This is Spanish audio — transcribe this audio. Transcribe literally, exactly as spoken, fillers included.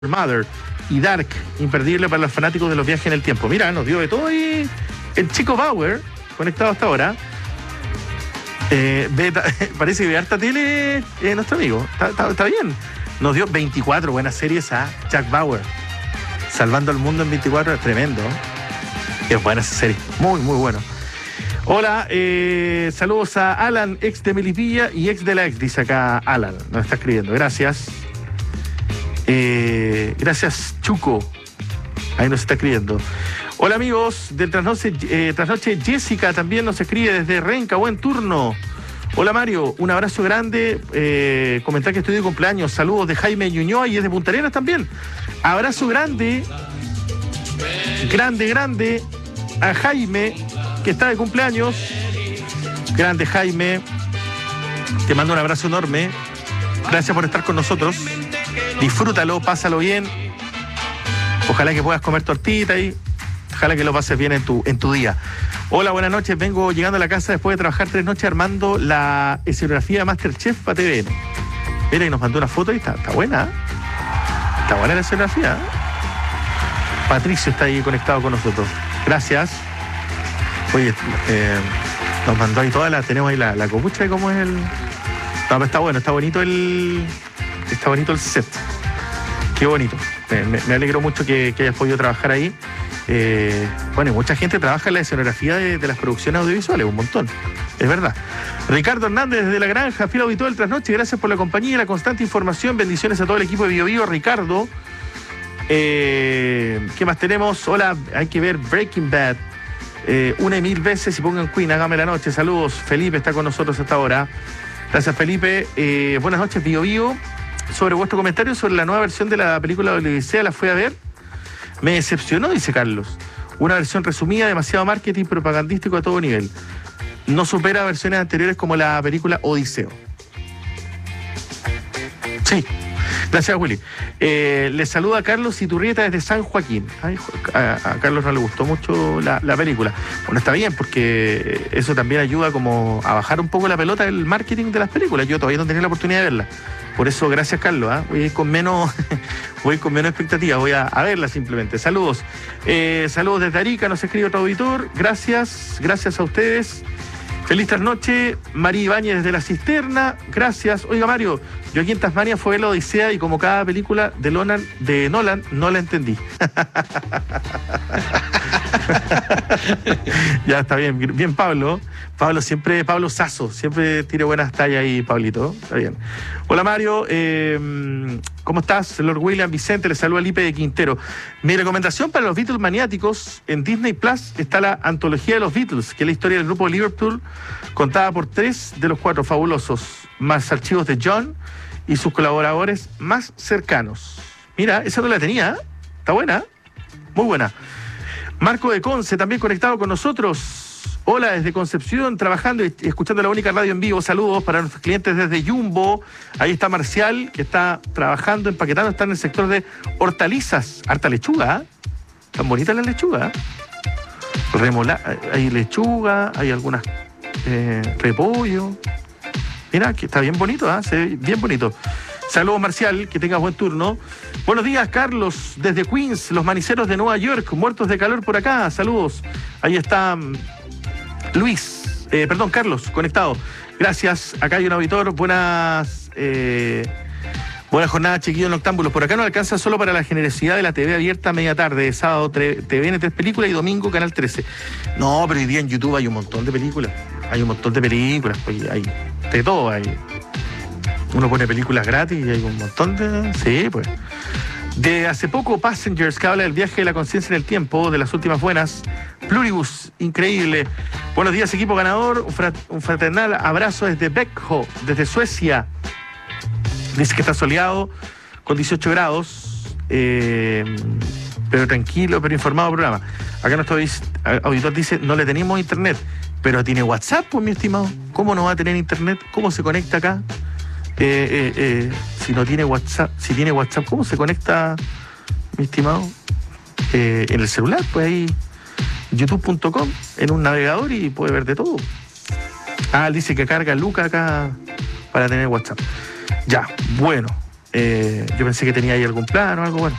Mother y Dark, imperdible para los fanáticos de los viajes en el tiempo. Mira, nos dio de todo y el chico Bauer, conectado hasta ahora. Eh, beta, parece que ve harta tele eh, nuestro amigo. Está, está, está bien. Nos dio veinticuatro buenas series a Jack Bauer. Salvando al mundo en veinticuatro, es tremendo. Es buena esa serie, muy, muy bueno. Hola, eh, saludos a Alan, ex de Melipilla y ex de la ex, dice acá Alan. Nos está escribiendo, gracias. Eh, gracias, Chuco. Ahí nos está escribiendo. Hola, amigos del Trasnoche, eh, Trasnoche. Jessica también nos escribe desde Renca. Buen turno. Hola, Mario. Un abrazo grande. Eh, comentar que estoy de cumpleaños. Saludos de Jaime Ñuñoa y es de Punta Arenas también. Abrazo grande. Grande, grande. A Jaime, que está de cumpleaños. Grande, Jaime. Te mando un abrazo enorme. Gracias por estar con nosotros. Disfrútalo, pásalo bien. Ojalá que puedas comer tortita y ojalá que lo pases bien en tu, en tu día. Hola, buenas noches. Vengo llegando a la casa después de trabajar tres noches armando la escenografía de Masterchef para T V N. Mira, y nos mandó una foto y está, está buena. Está buena la escenografía. Patricio está ahí conectado con nosotros. Gracias. Oye, eh, nos mandó ahí toda la... Tenemos ahí la, la copucha de cómo es el... No, pero está bueno, está bonito el... Está bonito el set. Qué bonito. Me, me, me alegro mucho que, que hayas podido trabajar ahí. Eh, bueno, y mucha gente trabaja en la escenografía de, de las producciones audiovisuales, un montón. Es verdad. Ricardo Hernández desde La Granja, fiel auditor del Trasnoche. Gracias por la compañía y la constante información. Bendiciones a todo el equipo de Bio Bio. Ricardo. Eh, ¿Qué más tenemos? Hola, hay que ver Breaking Bad. Eh, una y mil veces y pongan Queen, hágame la noche. Saludos. Felipe está con nosotros hasta ahora. Gracias, Felipe. Eh, buenas noches, Bio Bio. Sobre vuestro comentario sobre la nueva versión de la película de Odisea, la fui a ver. Me decepcionó, dice Carlos. Una versión resumida, demasiado marketing propagandístico a todo nivel. No supera versiones anteriores como la película Odiseo. Sí. Gracias, Willy. Eh, les saluda Carlos Iturrieta desde San Joaquín. Ay, a, a Carlos no le gustó mucho la, la película. Bueno, está bien, porque eso también ayuda como a bajar un poco la pelota del marketing de las películas. Yo todavía no tenía la oportunidad de verla. Por eso, gracias, Carlos. ¿eh? Voy a ir con menos, voy con menos expectativas. Voy a, a verla simplemente. Saludos. Eh, saludos desde Arica, nos escribe otro auditor. Gracias, gracias a ustedes. Feliz trasnoche, María Ibáñez desde La Cisterna, gracias. Oiga, Mario, yo aquí en Tasmania fue la Odisea y como cada película de Nolan, de Nolan no la entendí. Ya está bien, bien Pablo. Pablo siempre, Pablo Sasso, siempre tira buenas tallas ahí, Pablito. Está bien. Hola, Mario, eh, ¿cómo estás? Lord William Vicente, le saluda Lipe de Quintero. Mi recomendación para los Beatles maniáticos, en Disney Plus está la antología de los Beatles, que es la historia del grupo de Liverpool, contada por tres de los cuatro fabulosos, más archivos de John y sus colaboradores más cercanos. Mira, esa no la tenía, ¿eh? Está buena, muy buena. Marco de Conce, también conectado con nosotros. Hola, desde Concepción, trabajando y escuchando la única radio en vivo. Saludos para nuestros clientes desde Jumbo. Ahí está Marcial, que está trabajando, empaquetando, está en el sector de hortalizas. Harta lechuga, ¿eh? Tan bonita la lechuga, ¿eh? Remola, hay lechuga, hay algunas eh, repollo. Mira, que está bien bonito, ¿eh? Se ve bien bonito. Saludos, Marcial, que tengas buen turno. Buenos días, Carlos, desde Queens, los maniceros de Nueva York, muertos de calor por acá. Saludos. Ahí está Luis, eh, perdón, Carlos, conectado. Gracias. Acá hay un auditor. Buenas, eh, buena jornada, chiquillos noctámbulos. Por acá no alcanza solo para la generosidad de la T V abierta media tarde, sábado T V N tres películas y domingo Canal trece. No, pero hoy día en YouTube hay un montón de películas. Hay un montón de películas, pues hay de todo. Hay. Uno pone películas gratis y hay un montón de... Sí, pues. De hace poco, Passengers, que habla del viaje de la conciencia en el tiempo, de las últimas buenas. Pluribus, increíble. Buenos días, equipo ganador. Un, frat, un fraternal abrazo desde Växjö, desde Suecia. Dice que está soleado, con dieciocho grados. Eh, pero tranquilo, pero informado programa. Acá nuestro auditor dice, no le tenemos internet, pero tiene WhatsApp, pues, mi estimado. ¿Cómo no va a tener internet? ¿Cómo se conecta acá? Eh, eh, eh, si no tiene WhatsApp, si tiene WhatsApp, ¿cómo se conecta, mi estimado? Eh, en el celular, pues ahí, youtube punto com, en un navegador y puede ver de todo. Ah, él dice que carga Luca acá para tener WhatsApp. Ya, bueno. Eh, yo pensé que tenía ahí algún plan o algo bueno.